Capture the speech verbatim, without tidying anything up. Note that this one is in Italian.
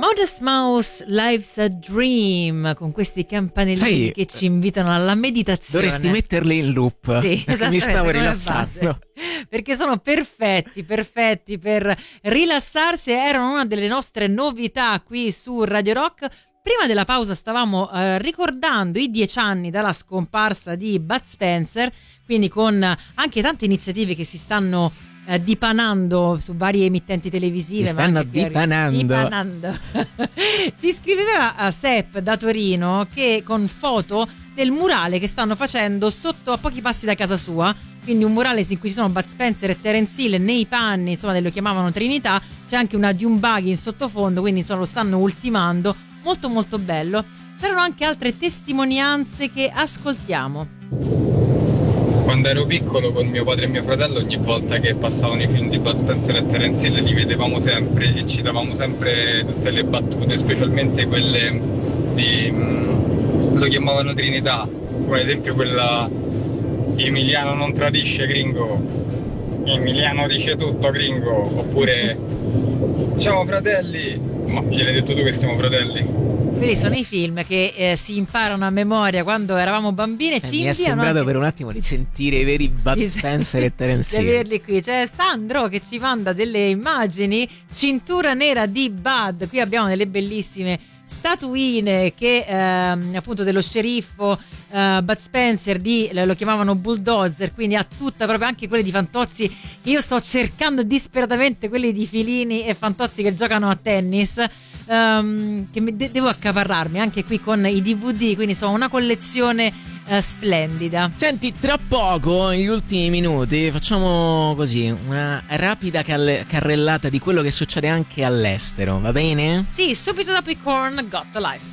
Modest Mouse, Life's a Dream, con questi campanellini Sai, che ci invitano alla meditazione. Dovresti metterli in loop, sì, perché mi stavo rilassando. Perché sono perfetti, perfetti per rilassarsi. Erano una delle nostre novità qui su Radio Rock. Prima della pausa stavamo eh, ricordando i dieci anni dalla scomparsa di Bud Spencer, quindi con anche tante iniziative che si stanno Uh, dipanando su varie emittenti televisive. Si stanno dipanando, dipanando. Ci scriveva a Sepp da Torino che con foto del murale che stanno facendo sotto a pochi passi da casa sua, quindi un murale in cui ci sono Bud Spencer e Terence Hill nei panni, insomma, lo chiamavano Trinità. C'è anche una Dune Buggy in sottofondo, quindi insomma lo stanno ultimando. Molto molto bello. C'erano anche altre testimonianze che ascoltiamo. Quando ero piccolo con mio padre e mio fratello, ogni volta che passavano i film di Bud Spencer e Terence Hill li vedevamo sempre e ci davamo sempre tutte le battute, specialmente quelle di mh, lo chiamavano Trinità, come ad esempio quella Emiliano non tradisce gringo, Emiliano dice tutto gringo, oppure ciao fratelli, ma gliel'hai detto tu che siamo fratelli? Quelli sono i film che eh, si imparano a memoria quando eravamo bambine. Eh, ci mi è sembrato anche... per un attimo di sentire i veri Bud Spencer e Terence Hill. Di averli qui. C'è Sandro che ci manda delle immagini. Cintura nera di Bud. Qui abbiamo delle bellissime statuine che ehm, appunto dello sceriffo eh, Bud Spencer di, lo chiamavano Bulldozer, quindi ha tutta, proprio anche quelle di Fantozzi. Io sto cercando disperatamente quelli di Filini e Fantozzi che giocano a tennis. Um, che de- devo accaparrarmi anche qui con i D V D, quindi sono una collezione uh, splendida. Senti, tra poco, negli ultimi minuti, facciamo così una rapida calle- carrellata di quello che succede anche all'estero, va bene? Sì, subito dopo i Korn, Got the Life.